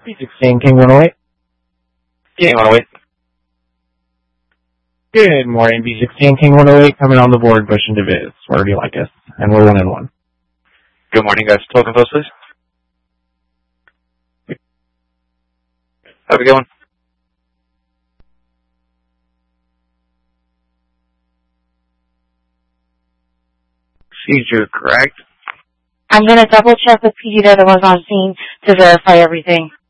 B16, King 108. King 108. Good morning, B16, King 108, coming on the board, Bush and DeViz. Where do you like us? And we're 1-1. Good morning, guys. Token post, please. Have a good one. Procedure correct. I'm going to double check with PD that was on scene to verify everything.